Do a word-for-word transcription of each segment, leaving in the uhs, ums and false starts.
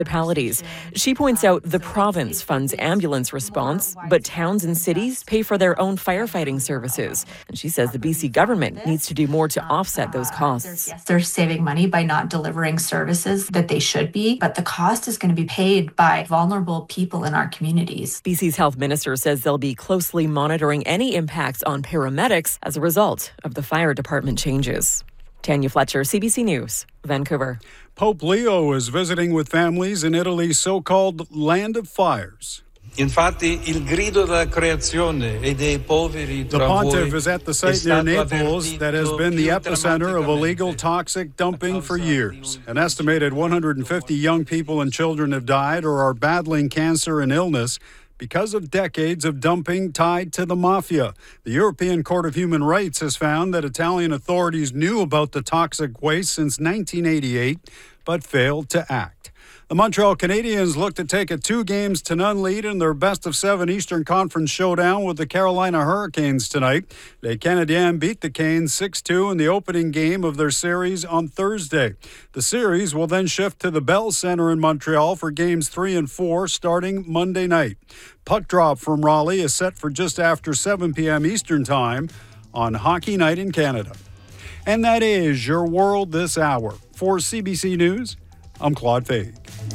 municipalities. She points out the province funds ambulance response, but towns and cities pay for their own firefighting services. And she says the B C government needs to do more to offset those costs. They're saving money by not delivering services that they should be, but the cost is going to be paid by vulnerable people in our communities. B C's health minister says they'll be closely monitoring any impacts on paramedics as a result of the fire department changes. Tanya Fletcher, C B C News, Vancouver. Pope Leo is visiting with families in Italy's so-called Land of Fires. Infatti, il grido della creazione e dei poveri The pontiff is at the site near Naples that has been the epicenter of illegal toxic dumping for years. An estimated one hundred fifty young people and children have died or are battling cancer and illness because of decades of dumping tied to the mafia. The European Court of Human Rights has found that Italian authorities knew about the toxic waste since nineteen eighty-eight, but failed to act. The Montreal Canadiens look to take a two games to none lead in their best of seven Eastern Conference showdown with the Carolina Hurricanes tonight. Les Canadiens beat the Canes six two in the opening game of their series on Thursday. The series will then shift to the Bell Centre in Montreal for games three and four starting Monday night. Puck drop from Raleigh is set for just after seven p.m. Eastern Time on Hockey Night in Canada. And that is your world this hour. For C B C News, I'm Claude Fahey.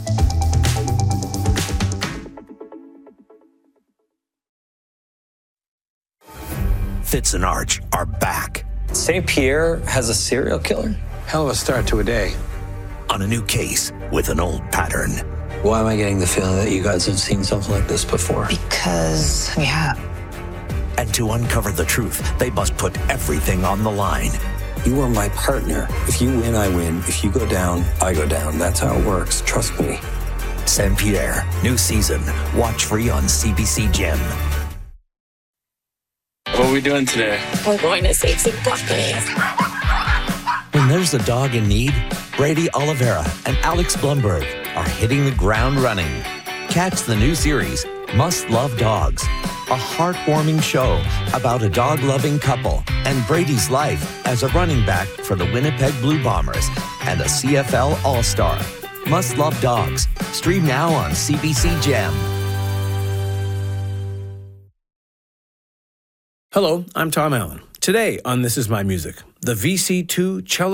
Fitz and Arch are back. Saint Pierre has a serial killer? Hell of a start to a day. On a new case with an old pattern. Why am I getting the feeling that you guys have seen something like this before? Because we have. And to uncover the truth, they must put everything on the line. You are my partner. If you win, I win. If you go down, I go down. That's how it works. Trust me. Saint Pierre, new season. Watch free on C B C Gem. What are we doing today? We're going to save some puppies. When there's a dog in need, Brady Oliveira and Alex Blumberg are hitting the ground running. Catch the new series, Must Love Dogs, a heartwarming show about a dog-loving couple and Brady's life as a running back for the Winnipeg Blue Bombers and a C F L All-Star. Must Love Dogs. Stream now on C B C Gem. Hello, I'm Tom Allen. Today on This Is My Music, the V C two cello